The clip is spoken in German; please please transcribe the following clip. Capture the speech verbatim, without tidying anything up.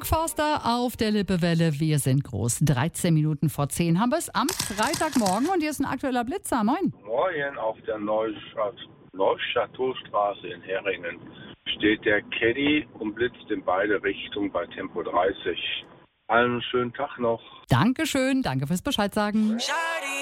Forster auf der Lippewelle. Wir sind groß. dreizehn Minuten vor zehn haben wir es am Freitagmorgen und hier ist ein aktueller Blitzer. Moin. Moin, auf der Neustadt, Neustadt-Straße in Heringen steht der Caddy und blitzt in beide Richtungen bei Tempo dreißig. Einen schönen Tag noch. Dankeschön, danke fürs Bescheid sagen.